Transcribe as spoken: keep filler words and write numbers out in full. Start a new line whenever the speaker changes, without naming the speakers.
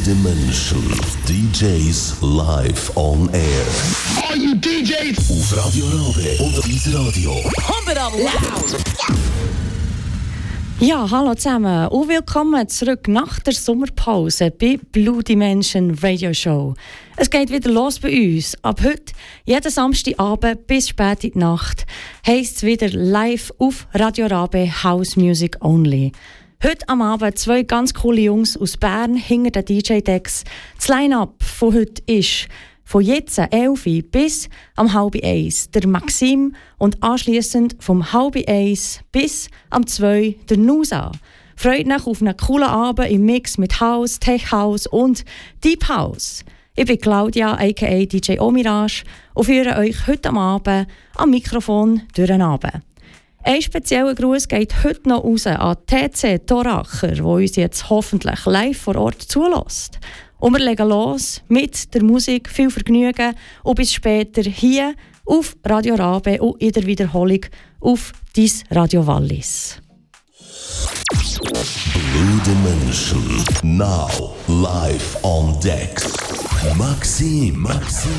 Dimension. D Js live on air.
Are you D Js?
Auf Radio Rabe und Eis Radio.
Pump it up loud!
Ja, hallo zusammen und willkommen zurück nach der Sommerpause bei Blue Dimension Radio Show. Es geht wieder los bei uns. Ab heute, jeden Samstagabend bis spät in die Nacht, heisst es wieder live auf Radio Rabe House Music Only. Heute am Abend zwei ganz coole Jungs aus Bern hinter den D J-Decks. Das Line-Up von heute ist von jetzt elf bis am halb eins der Maxim und anschliessend vom halb eins bis am zwei der Nusa. Freut euch auf einen coolen Abend im Mix mit House, Tech House und Deep House. Ich bin Claudia, aka D J Omirage, und führe euch heute am Abend am Mikrofon durch den Abend. Ein spezieller Gruß geht heute noch raus an T C Thoracher, der uns jetzt hoffentlich live vor Ort zulässt. Und wir legen los mit der Musik. Viel Vergnügen und bis später hier auf Radio Rabe und in der Wiederholung auf Dis Radio Wallis.
Blue Dimension. Now live on decks. Maxim. Maxim.